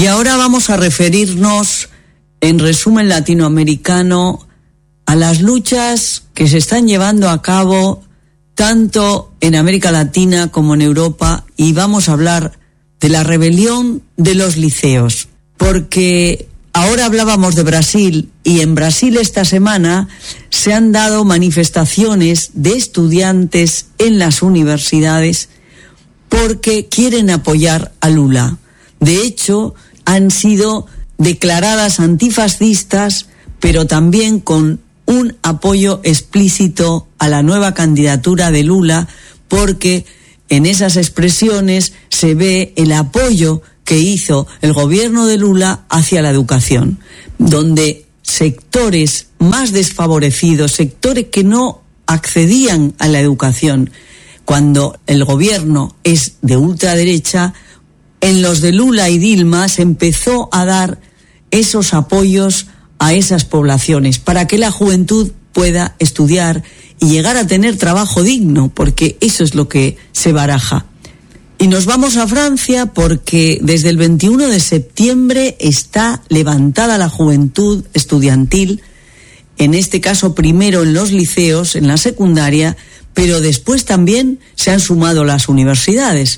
Y ahora vamos a referirnos, en resumen latinoamericano, a las luchas que se están llevando a cabo tanto en América Latina como en Europa, y vamos a hablar de la rebelión de los liceos, porque ahora hablábamos de Brasil, y en Brasil esta semana se han dado manifestaciones de estudiantes en las universidades porque quieren apoyar a Lula. De hecho, han sido declaradas antifascistas, pero también con un apoyo explícito a la nueva candidatura de Lula, porque en esas expresiones se ve el apoyo que hizo el gobierno de Lula hacia la educación, donde sectores más desfavorecidos, sectores que no accedían a la educación, cuando el gobierno es de ultraderecha, en los de Lula y Dilma se empezó a dar esos apoyos a esas poblaciones para que la juventud pueda estudiar y llegar a tener trabajo digno, porque eso es lo que se baraja. Y nos vamos a Francia porque desde el 21 de septiembre está levantada la juventud estudiantil, en este caso primero en los liceos, en la secundaria, pero después también se han sumado las universidades.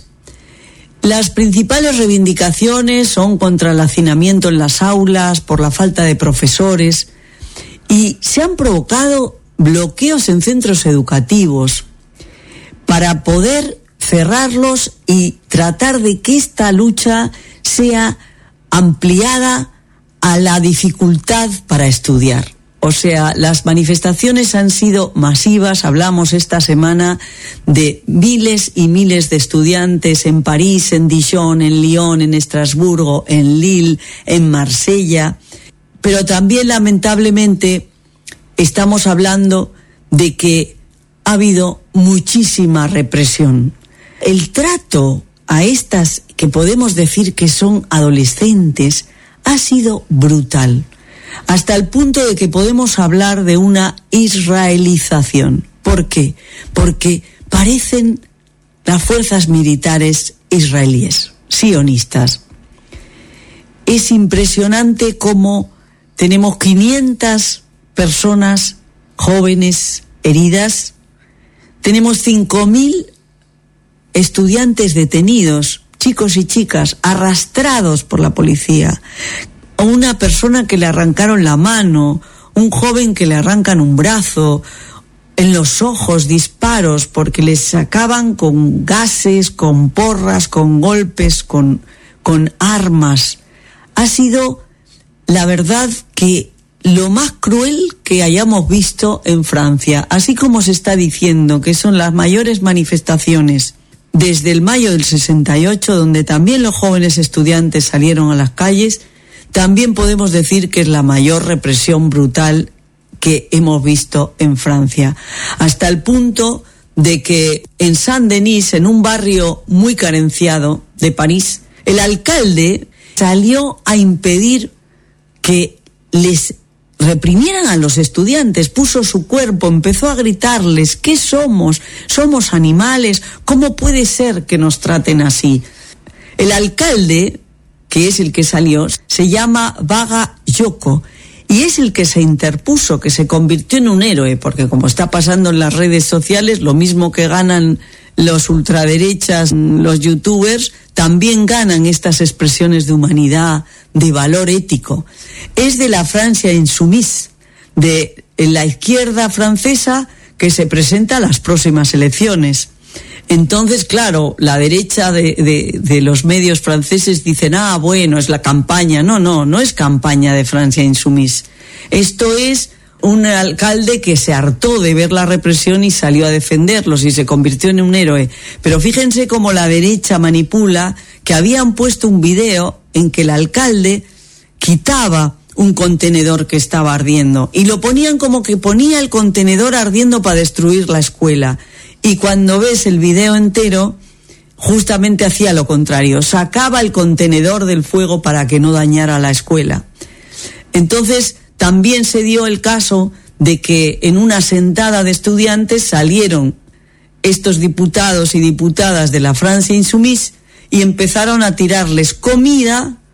Las principales reivindicaciones son contra el hacinamiento en las aulas, por la falta de profesores, y se han provocado bloqueos en centros educativos para poder cerrarlos y tratar de que esta lucha sea ampliada a la dificultad para estudiar. O sea, las manifestaciones han sido masivas. Hablamos esta semana de miles y miles de estudiantes en París, en Dijon, en Lyon, en Estrasburgo, en Lille, en Marsella. Pero también, lamentablemente, estamos hablando de que ha habido muchísima represión. El trato a estas que podemos decir que son adolescentes ha sido brutal, hasta el punto de que podemos hablar de una israelización. ¿Por qué? Porque parecen las fuerzas militares israelíes, sionistas. Es impresionante cómo tenemos 500 personas jóvenes heridas, tenemos 5.000 estudiantes detenidos, chicos y chicas, arrastrados por la policía, a una persona que le arrancaron la mano, un joven que le arrancan un brazo, en los ojos disparos porque les sacaban con gases, con porras, con golpes, con armas. Ha sido, la verdad, que lo más cruel que hayamos visto en Francia, así como se está diciendo que son las mayores manifestaciones desde el mayo del 68, donde también los jóvenes estudiantes salieron a las calles. También podemos decir que es la mayor represión brutal que hemos visto en Francia, hasta el punto de que en Saint-Denis, en un barrio muy carenciado de París, el alcalde salió a impedir que les reprimieran a los estudiantes, puso su cuerpo, empezó a gritarles: ¿qué somos? ¿Somos animales? ¿Cómo puede ser que nos traten así? El alcalde, que es el que salió, se llama Vaga Yoko, y es el que se interpuso, que se convirtió en un héroe, porque como está pasando en las redes sociales, lo mismo que ganan los ultraderechas, los youtubers, también ganan estas expresiones de humanidad, de valor ético. Es de la Francia Insoumise, de la izquierda francesa, que se presenta a las próximas elecciones. Entonces, claro, la derecha de los medios franceses dicen: bueno, es la campaña. No es campaña de Francia Insoumise. Esto es un alcalde que se hartó de ver la represión y salió a defenderlos y se convirtió en un héroe. Pero fíjense cómo la derecha manipula, que habían puesto un video en que el alcalde quitaba un contenedor que estaba ardiendo y lo ponían como que ponía el contenedor ardiendo para destruir la escuela. Y cuando ves el video entero, justamente hacía lo contrario, sacaba el contenedor del fuego para que no dañara la escuela. Entonces, también se dio el caso de que en una sentada de estudiantes salieron estos diputados y diputadas de la Francia Insoumise y empezaron a tirarles comida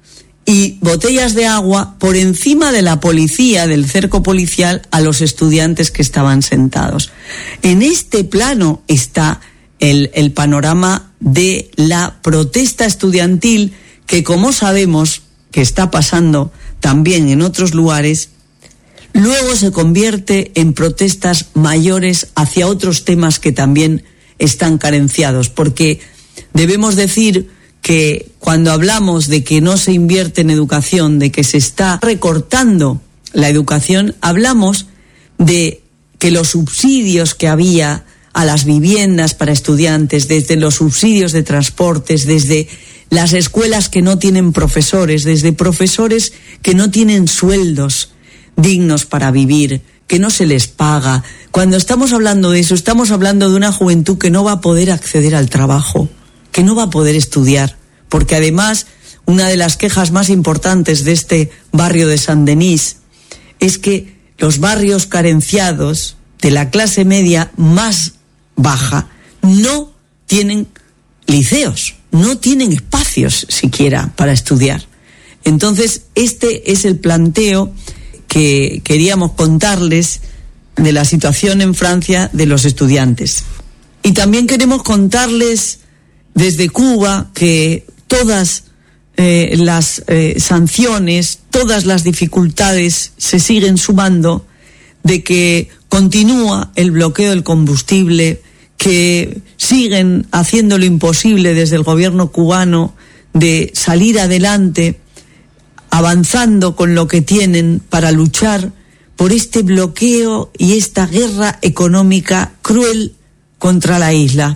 y botellas de agua por encima de la policía, del cerco policial, a los estudiantes que estaban sentados. En este plano está el panorama de la protesta estudiantil que, como sabemos, que está pasando también en otros lugares, luego se convierte en protestas mayores hacia otros temas que también están carenciados, porque debemos decir que cuando hablamos de que no se invierte en educación, de que se está recortando la educación, hablamos de que los subsidios que había a las viviendas para estudiantes, desde los subsidios de transportes, desde las escuelas que no tienen profesores, desde profesores que no tienen sueldos dignos para vivir, que no se les paga. Cuando estamos hablando de eso, estamos hablando de una juventud que no va a poder acceder al trabajo, que no va a poder estudiar, porque además una de las quejas más importantes de este barrio de Saint-Denis es que los barrios carenciados de la clase media más baja no tienen liceos, no tienen espacios siquiera para estudiar. Entonces, este es el planteo que queríamos contarles de la situación en Francia de los estudiantes. Y también queremos contarles desde Cuba que todas las sanciones, todas las dificultades se siguen sumando, de que continúa el bloqueo del combustible, que siguen haciendo lo imposible desde el gobierno cubano de salir adelante, avanzando con lo que tienen para luchar por este bloqueo y esta guerra económica cruel contra la isla.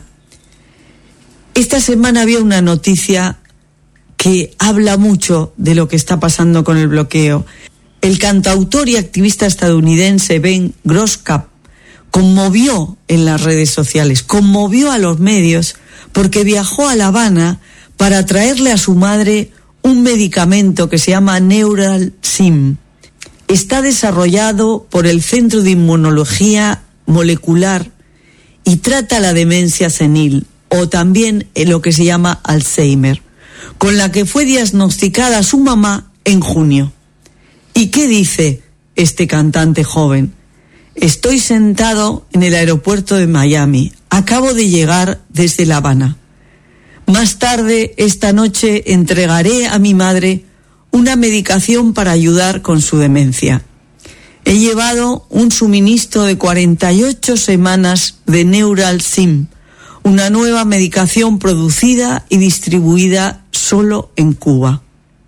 Esta semana había una noticia que habla mucho de lo que está pasando con el bloqueo. El cantautor y activista estadounidense Ben Grosskopf conmovió en las redes sociales, conmovió a los medios, porque viajó a La Habana para traerle a su madre un medicamento que se llama Neuralzim. Está desarrollado por el Centro de Inmunología Molecular y trata la demencia senil, o también lo que se llama Alzheimer, con la que fue diagnosticada su mamá en junio. ¿Y qué dice este cantante joven? Estoy sentado en el aeropuerto de Miami. Acabo de llegar desde La Habana. Más tarde, esta noche, entregaré a mi madre una medicación para ayudar con su demencia. He llevado un suministro de 48 semanas de Neuralzim, una nueva medicación producida y distribuida solo en Cuba.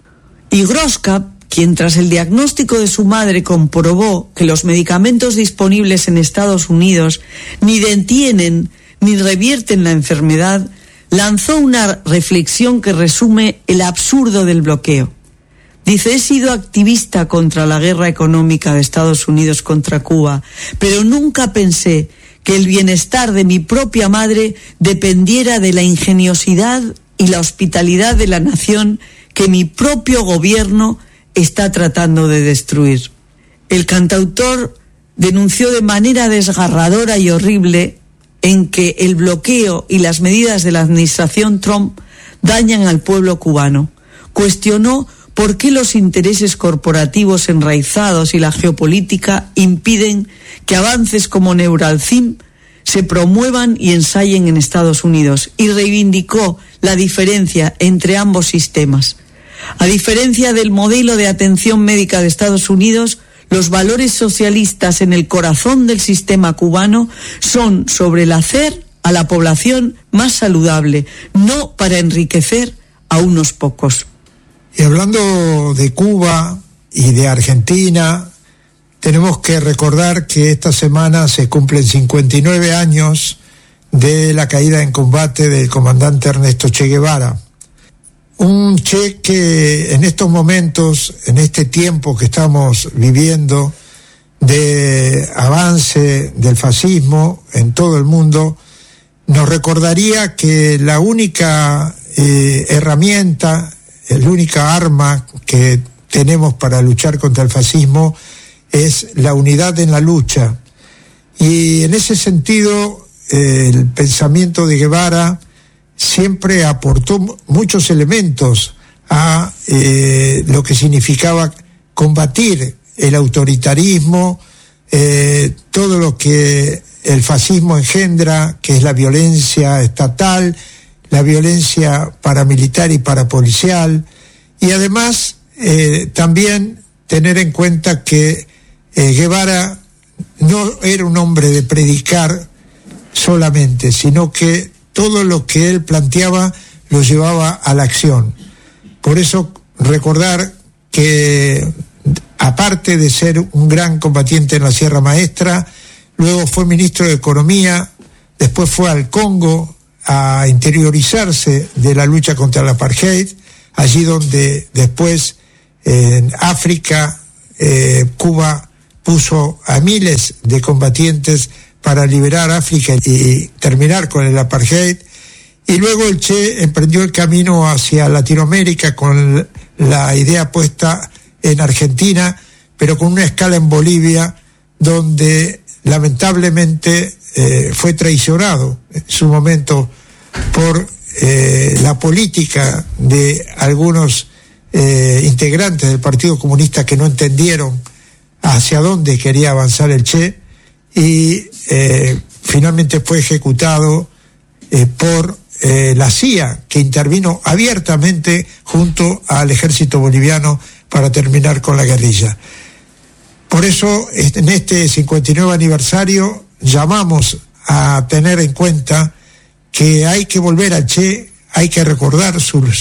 Y Grosskopf, quien tras el diagnóstico de su madre comprobó que los medicamentos disponibles en Estados Unidos ni detienen ni revierten la enfermedad, lanzó una reflexión que resume el absurdo del bloqueo. Dice, he sido activista contra la guerra económica de Estados Unidos contra Cuba, pero nunca pensé que el bienestar de mi propia madre dependiera de la ingeniosidad y la hospitalidad de la nación que mi propio gobierno está tratando de destruir. El cantautor denunció de manera desgarradora y horrible en que el bloqueo y las medidas de la administración Trump dañan al pueblo cubano. Cuestionó por qué los intereses corporativos enraizados y la geopolítica impiden que avances como Neuralzim se promuevan y ensayen en Estados Unidos, y reivindicó la diferencia entre ambos sistemas. A diferencia del modelo de atención médica de Estados Unidos, los valores socialistas en el corazón del sistema cubano son sobre el hacer a la población más saludable, no para enriquecer a unos pocos. Y hablando de Cuba y de Argentina, tenemos que recordar que esta semana se cumplen 59 años de la caída en combate del comandante Ernesto Che Guevara. Un Che que en estos momentos, en este tiempo que estamos viviendo de avance del fascismo en todo el mundo, nos recordaría que la única herramienta, la única arma que tenemos para luchar contra el fascismo es la unidad en la lucha. Y en ese sentido, el pensamiento de Guevara siempre aportó muchos elementos a lo que significaba combatir el autoritarismo, todo lo que el fascismo engendra, que es la violencia estatal, la violencia paramilitar y parapolicial, y además también tener en cuenta que Guevara no era un hombre de predicar solamente, sino que todo lo que él planteaba lo llevaba a la acción. Por eso recordar que, aparte de ser un gran combatiente en la Sierra Maestra, luego fue ministro de Economía, después fue al Congo a interiorizarse de la lucha contra el apartheid, allí donde después en África, Cuba puso a miles de combatientes para liberar África y terminar con el apartheid. Y luego el Che emprendió el camino hacia Latinoamérica con la idea puesta en Argentina, pero con una escala en Bolivia, donde lamentablemente fue traicionado en su momento por la política de algunos integrantes del Partido Comunista que no entendieron hacia dónde quería avanzar el Che, y finalmente fue ejecutado por la CIA, que intervino abiertamente junto al ejército boliviano para terminar con la guerrilla. Por eso, en este 59 aniversario, llamamos a tener en cuenta que hay que volver al Che, hay que recordar sus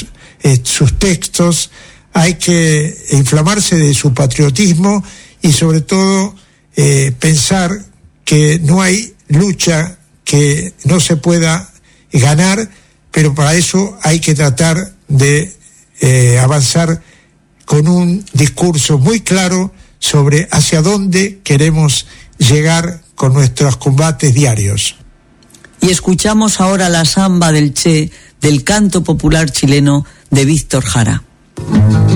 textos, hay que inflamarse de su patriotismo y sobre todo pensar que no hay lucha que no se pueda ganar, pero para eso hay que tratar de avanzar con un discurso muy claro sobre hacia dónde queremos llegar con nuestros combates diarios. Y escuchamos ahora la samba del Che, del canto popular chileno de Víctor Jara.